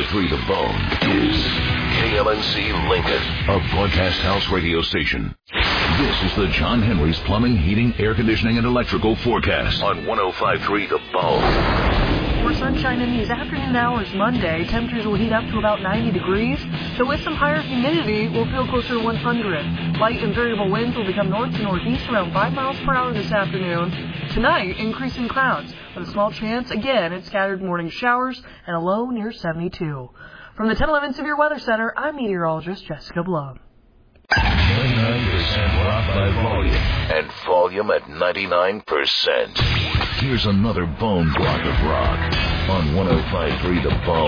105.3 The Bone is KLNC Lincoln, a broadcast house radio station. This is the John Henry's Plumbing, Heating, Air Conditioning, and Electrical forecast on 105.3 The Bone. More sunshine in these afternoon hours Monday. Temperatures will heat up to about 90 degrees. So with some higher humidity, we'll feel closer to 100. Light and variable winds will become north to northeast around 5 miles per hour this afternoon. Tonight, increasing clouds, with a small chance, again, at scattered morning showers and a low near 72. From the 1011 Severe Weather Center, I'm meteorologist Jessica Blum. 99% rock by volume. And volume at 99%. Here's another bone block of rock on 105.3 The Bone.